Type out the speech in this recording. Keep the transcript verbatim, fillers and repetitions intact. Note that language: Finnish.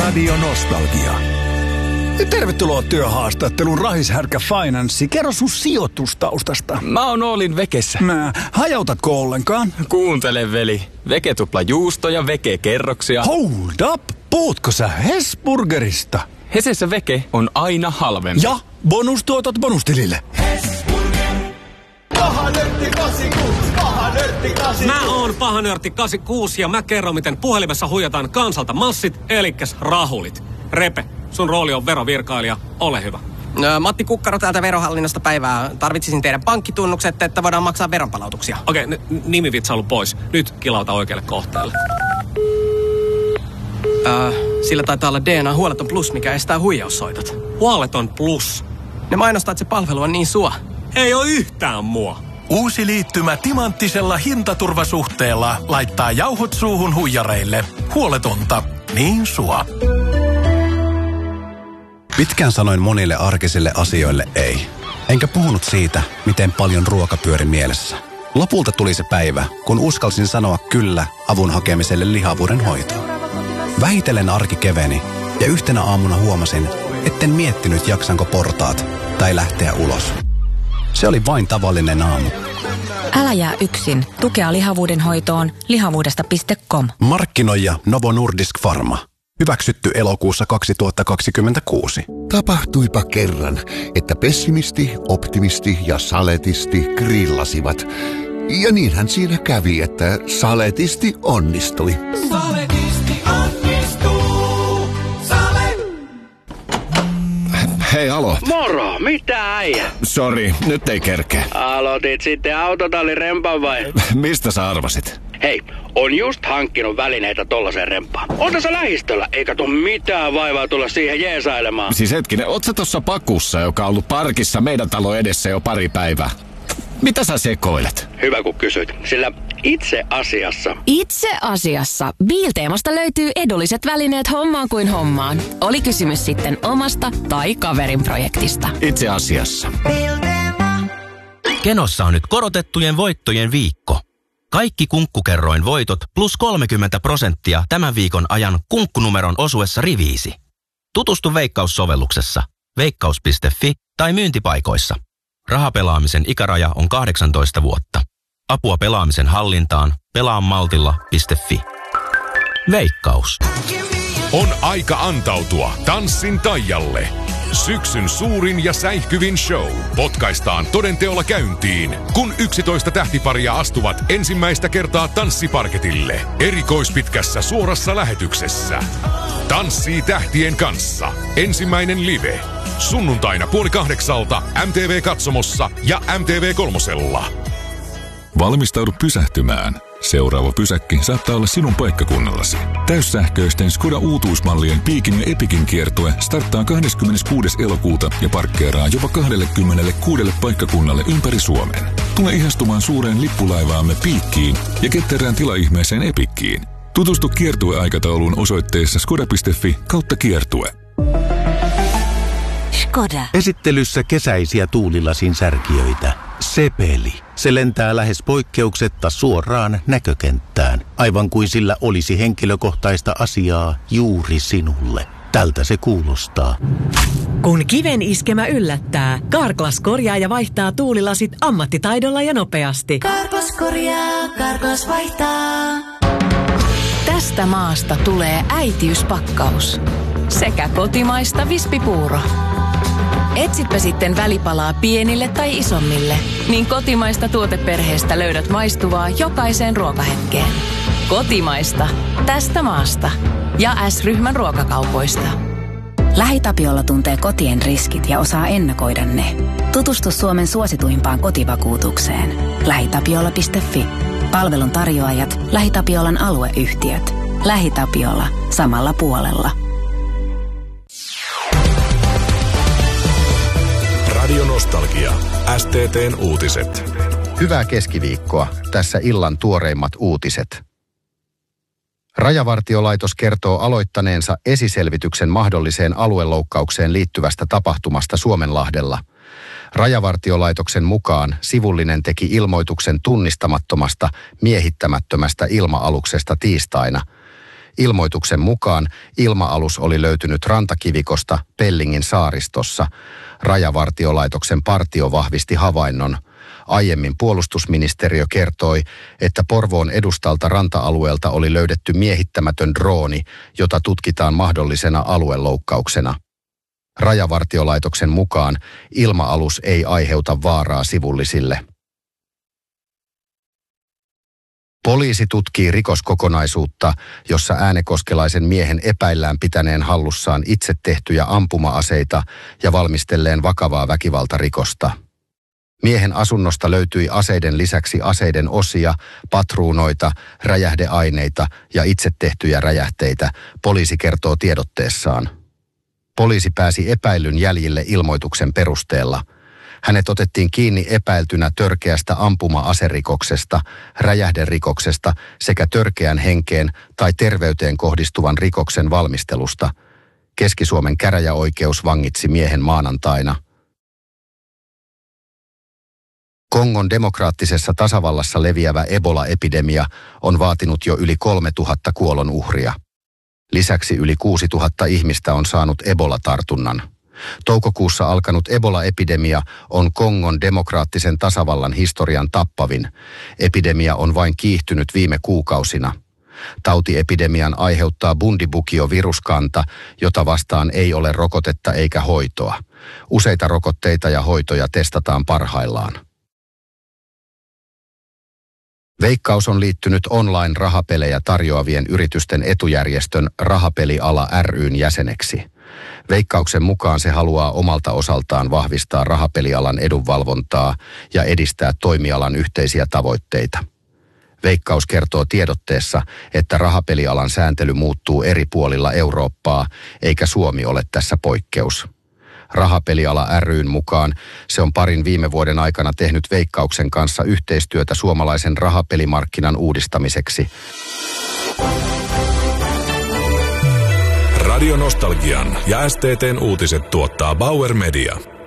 Radio Nostalgia. Tervetuloa työhaastatteluun Rahishärkä Finanssi. Kerro sun sijoitustaustasta. Mä oon Oolin Vekessä. Mä, hajautatko ollenkaan? Kuuntele, veli. Veke tupla juusto ja Veke kerroksia. Hold up! Puhutko sä Hesburgerista? Hesessä Veke on aina halvempi. Ja bonustuotot bonustilille. Paha nörtti kahdeksankymmentäkuusi, paha nörtti kahdeksankymmentäkuusi. Mä oon paha nörtti kahdeksankymmentäkuusi ja mä kerron, miten puhelimessa huijataan kansalta massit, elikkäs rahulit. Repe, sun rooli on verovirkailija, ole hyvä. No, Matti Kukkaro täältä verohallinnosta päivää. Tarvitsisin teidän pankkitunnukset, että voidaan maksaa veronpalautuksia. Okei, n- nimivitsailu pois. Nyt kilauta oikealle kohteelle. Äh, sillä taitaa olla D N A Huoleton Plus, mikä estää huijaussoitot. Huoleton Plus. Ne mainostaa, että se palvelu on niin sua. Ei oo yhtään mua. Uusi liittymä timanttisella hintaturvasuhteella laittaa jauhot suuhun huijareille. Huoletonta, niin sua. Pitkään sanoin monille arkisille asioille ei. Enkä puhunut siitä, miten paljon ruoka pyöri mielessä. Lopulta tuli se päivä, kun uskalsin sanoa kyllä avun hakemiselle lihavuuden hoitoon. Vähitellen arki keveni ja yhtenä aamuna huomasin, etten miettinyt jaksanko portaat tai lähteä ulos. Se oli vain tavallinen aamu. Älä jää yksin. Tukea lihavuuden hoitoon lihavuudesta piste com. Markkinoija Novo Nordisk Pharma. Hyväksytty elokuussa kaksituhattakaksikymmentäkuusi. Tapahtuipa kerran, että pessimisti, optimisti ja saletisti grillasivat. Ja niinhän siinä kävi, että saletisti onnistui. Saletisti onnistuu. Sale. Hei, alo. Moro, mitä äijä? Sori, nyt ei kerkeä. Aloitit sitten autotallin rempan vai? Mistä sä arvasit? Hei, on just hankkinut välineitä tollasen rempaan. On tässä lähistöllä, eikä tuu mitään vaivaa tulla siihen jeesailemaan. Siis hetkinen, oot sä tossa pakussa, joka on ollut parkissa meidän talo edessä jo pari päivää? Mitä sä sekoilet? Hyvä kun kysyit, sillä itse asiassa... Itse asiassa Biilteemasta löytyy edulliset välineet hommaan kuin hommaan. Oli kysymys sitten omasta tai kaverin projektista. Itse asiassa. Kenossa on nyt korotettujen voittojen viikko. Kaikki kunkkukerroin voitot plus kolmekymmentä prosenttia tämän viikon ajan kunkkunumeron osuessa riviisi. Tutustu Veikkaus-sovelluksessa, veikkaus piste fi tai myyntipaikoissa. Rahapelaamisen ikäraja on kahdeksantoista vuotta. Apua pelaamisen hallintaan pelaamaltilla piste fi. Veikkaus. On aika antautua Tanssin taialle. Syksyn suurin ja säihkyvin show potkaistaan todenteolla käyntiin, kun yksitoista tähtiparia astuvat ensimmäistä kertaa tanssiparketille erikoispitkässä suorassa lähetyksessä. Tanssii tähtien kanssa. Ensimmäinen live. Sunnuntaina puoli kahdeksalta M T V-katsomossa ja M T V kolmosella. Valmistaudu pysähtymään. Seuraava pysäkki saattaa olla sinun paikkakunnallasi. Täyssähköisten Skoda uutuusmallien Piikin ja Epikin kiertue starttaa kahdeskymmeneskuudes elokuuta ja parkkeeraa jopa kaksikymmentäkuusi paikkakunnalle ympäri Suomen. Tule ihastumaan suureen lippulaivaamme Piikkiin ja ketterään tilaihmeeseen Epikkiin. Tutustu kiertueaikatauluun osoitteessa skoda piste fi kautta kiertue. Skoda. Esittelyssä kesäisiä tuulilasin särkijöitä. Sepeli. Se lentää lähes poikkeuksetta suoraan näkökenttään, aivan kuin sillä olisi henkilökohtaista asiaa juuri sinulle. Tältä se kuulostaa. Kun kiven iskemä yllättää, Carglass korjaa ja vaihtaa tuulilasit ammattitaidolla ja nopeasti. Carglass korjaa, Carglass vaihtaa. Tästä maasta tulee äitiyspakkaus. Sekä kotimaista vispipuuro. Etsitpä sitten välipalaa pienille tai isommille, niin kotimaista tuoteperheestä löydät maistuvaa jokaiseen ruokahetkeen. Kotimaista. Tästä maasta. Ja S-ryhmän ruokakaupoista. LähiTapiola tuntee kotien riskit ja osaa ennakoida ne. Tutustu Suomen suosituimpaan kotivakuutukseen. lähitapiola piste fi. Palvelun tarjoajat, LähiTapiolan alueyhtiöt. LähiTapiola. Samalla puolella. Radio Nostalgia. S T T:n uutiset. Hyvää keskiviikkoa. Tässä illan tuoreimmat uutiset. Rajavartiolaitos kertoo aloittaneensa esiselvityksen mahdolliseen alueloukkaukseen liittyvästä tapahtumasta Suomenlahdella. Rajavartiolaitoksen mukaan sivullinen teki ilmoituksen tunnistamattomasta miehittämättömästä ilma-aluksesta tiistaina. Ilmoituksen mukaan ilma-alus oli löytynyt rantakivikosta Pellingin saaristossa. Rajavartiolaitoksen partio vahvisti havainnon. Aiemmin puolustusministeriö kertoi, että Porvoon edustalta ranta-alueelta oli löydetty miehittämätön drooni, jota tutkitaan mahdollisena alueloukkauksena. Rajavartiolaitoksen mukaan ilma-alus ei aiheuta vaaraa sivullisille. Poliisi tutkii rikoskokonaisuutta, jossa äänekoskelaisen miehen epäillään pitäneen hallussaan itse tehtyjä ampuma-aseita ja valmistelleen vakavaa väkivaltarikosta. Miehen asunnosta löytyi aseiden lisäksi aseiden osia, patruunoita, räjähdeaineita ja itse tehtyjä räjähteitä, poliisi kertoo tiedotteessaan. Poliisi pääsi epäillyn jäljille ilmoituksen perusteella. Hänet otettiin kiinni epäiltynä törkeästä ampuma-aserikoksesta, räjähderikoksesta sekä törkeän henkeen tai terveyteen kohdistuvan rikoksen valmistelusta. Keski-Suomen käräjäoikeus vangitsi miehen maanantaina. Kongon demokraattisessa tasavallassa leviävä Ebola-epidemia on vaatinut jo yli kolmetuhatta kuolonuhria. Lisäksi yli kuusituhatta ihmistä on saanut Ebola-tartunnan. Toukokuussa alkanut Ebola-epidemia on Kongon demokraattisen tasavallan historian tappavin. Epidemia on vain kiihtynyt viime kuukausina. Tautiepidemian aiheuttaa Bundibugyo-viruskanta, jota vastaan ei ole rokotetta eikä hoitoa. Useita rokotteita ja hoitoja testataan parhaillaan. Veikkaus on liittynyt online-rahapelejä tarjoavien yritysten etujärjestön Rahapeliala ry:n jäseneksi. Veikkauksen mukaan se haluaa omalta osaltaan vahvistaa rahapelialan edunvalvontaa ja edistää toimialan yhteisiä tavoitteita. Veikkaus kertoo tiedotteessa, että rahapelialan sääntely muuttuu eri puolilla Eurooppaa, eikä Suomi ole tässä poikkeus. Rahapeliala ry:n mukaan se on parin viime vuoden aikana tehnyt Veikkauksen kanssa yhteistyötä suomalaisen rahapelimarkkinan uudistamiseksi. Radio Nostalgian ja S T T:n uutiset tuottaa Bauer Media.